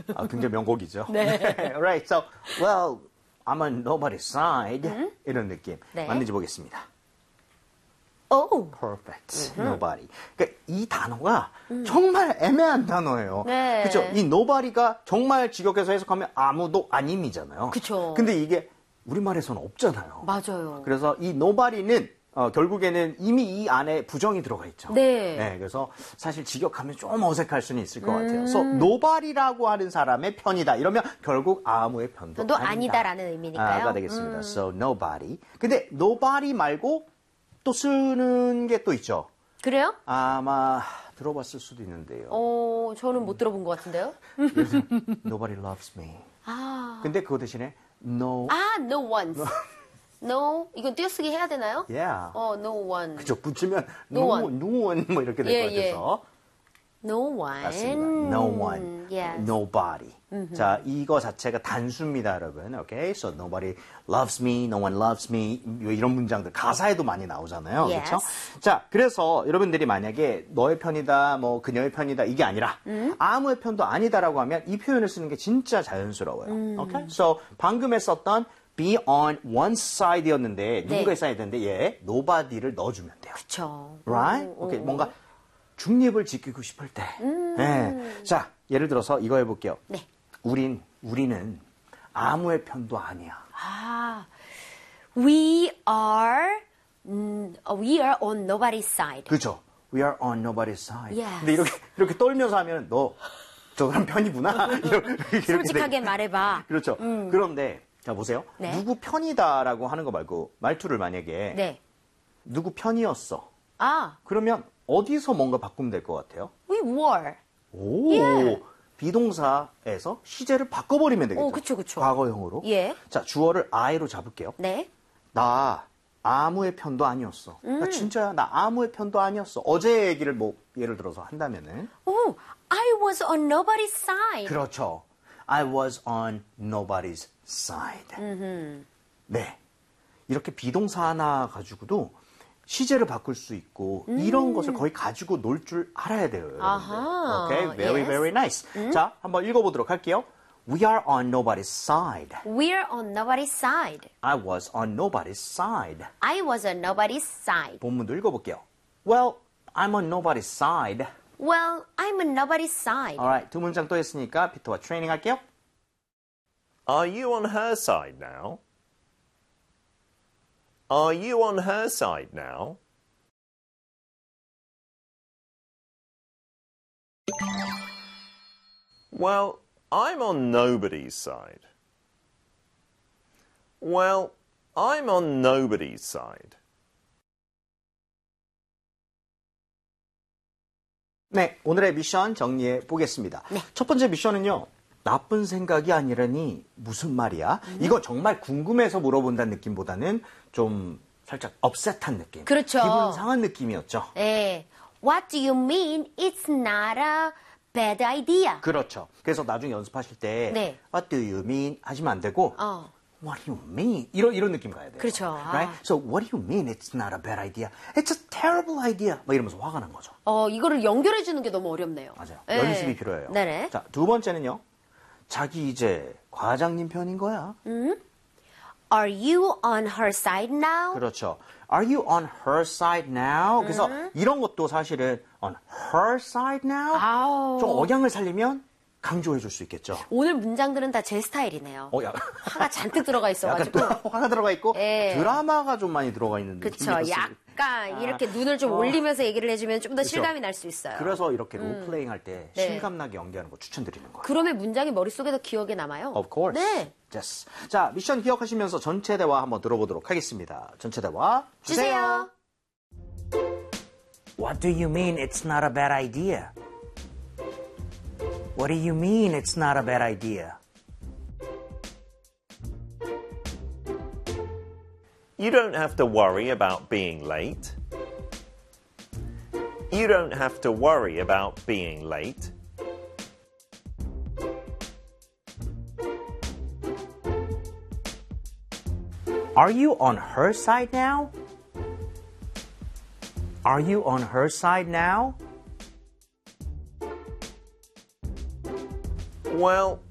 굉장히 명곡이죠. 네. Right. So, well, I'm on nobody's side. 이런 느낌. 네. 맞는지 보겠습니다. Oh. Perfect. Nobody. 그러니까 이 단어가 정말 애매한 단어예요. 네. 그렇죠? 이 nobody가 정말 직역해서 해석하면 아무도 아님이잖아요. 그쵸. 근데 이게 우리말에서는 없잖아요. 맞아요. 그래서 이 nobody는 결국에는 이미 이 안에 부정이 들어가 있죠. 네. 그래서 사실 직역하면 좀 어색할 수는 있을 것 같아요. 그래서 nobody라고 하는 사람의 편이다. 이러면 결국 아무의 편도 또 아니다. 아니다라는 의미니까요. 가 되겠습니다. So nobody. 근데 nobody 말고 또 쓰는 게 또 있죠. 그래요? 아마 들어봤을 수도 있는데요. 저는 못 들어본 것 같은데요. Nobody loves me. 아, 근데 그거 대신에 no. no one. No, 이건 띄어쓰기 해야 되나요? Yeah. no one. 그죠. 붙이면 No one. no one 뭐 이렇게 될 것 예, 같아서. No one. 맞습니다. No one. Yes. Nobody. 자, 이거 자체가 단수입니다, 여러분. Okay? So nobody loves me, no one loves me. 이런 문장들 가사에도 많이 나오잖아요. Yes. 그렇죠? 자, 그래서 여러분들이 만약에 너의 편이다, 뭐 그녀의 편이다 이게 아니라 아무의 편도 아니다라고 하면 이 표현을 쓰는 게 진짜 자연스러워요. Okay? So 방금 했었던 be on one side였는데 누군가의 사이드인데 얘 nobody를 넣어주면 돼요. 그쵸. Right? Okay. 뭔가 중립을 지키고 싶을 때. 네. 자, 예를 들어서 이거 해볼게요. 네. 우리는 아무의 편도 아니야. We are on nobody's side. 그죠? We are on nobody's side. Yes. 근데 이렇게 떨면서 하면 너 저 사람 편이구나. 이렇게 솔직하게 말해봐. 그렇죠. 그런데 자 보세요. 네. 누구 편이다라고 하는 거 말고 말투를 만약에 네. 누구 편이었어. 아, 그러면 어디서 뭔가 바꾸면 될 것 같아요? we were. 오, 예. 비동사에서 시제를 바꿔버리면 되겠죠. 그쵸. 과거형으로. 예. 자, 주어를 I로 잡을게요. 네. 나 아무의 편도 아니었어. 나 진짜야. 나 아무의 편도 아니었어. 어제 얘기를 뭐 예를 들어서 한다면은. I was on nobody's side. 그렇죠. I was on nobody's side. 네. 이렇게 비동사 하나 가지고도 시제를 바꿀 수 있고 이런 것을 거의 가지고 놀 줄 알아야 돼요. 여러분들. 아하, Okay, very, yes. very nice. 자, 한번 읽어보도록 할게요. We are on nobody's side. We're on nobody's side. I was on nobody's side. I was on nobody's side. 본문도 읽어볼게요. Well, I'm on nobody's side. Well, I'm on nobody's side. Alright, 두 문장 또 했으니까 피터와 트레이닝 할게요. Are you on her side now? Are you on her side now? Well, I'm on nobody's side. Well, I'm on nobody's side. 네, 오늘의 미션 정리해 보겠습니다. 첫 번째 미션은요. 나쁜 생각이 아니라니 무슨 말이야? 이거 정말 궁금해서 물어본다는 느낌보다는 좀 살짝 업셋한 느낌. 그렇죠. 기분 상한 느낌이었죠. 네. What do you mean? It's not a bad idea. 그렇죠. 그래서 나중에 연습하실 때 네. What do you mean? 하시면 안 되고 What do you mean? 이런 느낌 가야 돼요. 그렇죠. Right? So what do you mean it's not a bad idea? It's a terrible idea. 막 이러면서 화가 난 거죠. 이거를 연결해 주는 게 너무 어렵네요. 맞아요. 네. 연습이 필요해요. 네네. 자, 두 번째는요. 자기 이제 과장님 편인 거야. Are you on her side now? 그렇죠. Are you on her side now? 그래서 이런 것도 사실은 on her side now? 아우. 좀 억양을 살리면 강조해 줄 수 있겠죠. 오늘 문장들은 다 제 스타일이네요. 화가 잔뜩 들어가 있어가지고. 약간 화가 들어가 있고 예. 드라마가 좀 많이 들어가 있는 그쵸. 느낌이었어요. 약간 이렇게 눈을 좀 올리면서 얘기를 해주면 좀 더 실감이 날 수 있어요. 그래서 이렇게 롤플레잉 할 때 네. 실감나게 연기하는 거 추천드리는 거예요. 그러면 문장이 머릿속에 더 기억에 남아요. Of course. 네. Yes. 자, 미션 기억하시면서 전체 대화 한번 들어보도록 하겠습니다. 전체 대화 주세요. What do you mean it's not a bad idea? What do you mean it's not a bad idea? You don't have to worry about being late. You don't have to worry about being late. Are you on her side now? Are you on her side now? Well,